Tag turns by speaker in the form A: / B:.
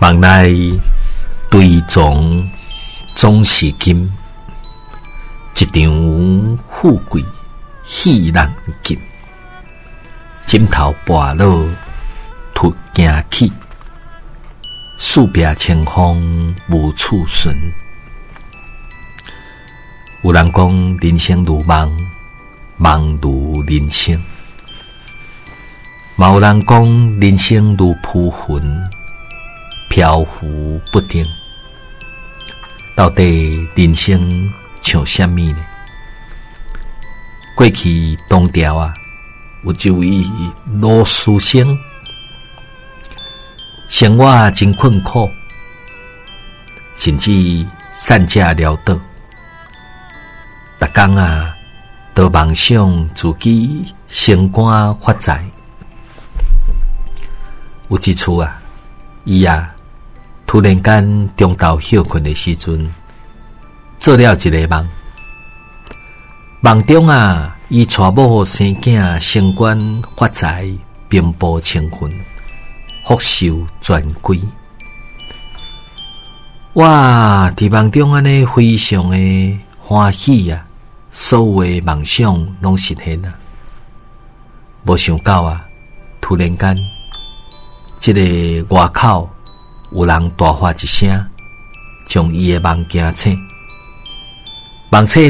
A: 梦内堆床总是金，一场富贵喜人尽。枕头跋落突惊起，四壁清风无处寻。有人讲人生如梦，梦如人生；嘛有人讲人生如浮云，漂浮不定。到底人生像什么呢？过去唐朝啊，有一位老书生，生活真困苦，甚至散家潦倒。逐天啊，都梦想自己升官发财。有一次啊，伊啊突然间中昼休困的时阵，做了一个梦。梦中啊，伊娶某生囝，升官发财，平步青云，福寿全归。哇！伫梦中安尼非常的欢喜啊！所有的梦想拢实现啊！无想到啊，突然间，这个外口有人大喝一声，将伊的梦惊醒。梦醒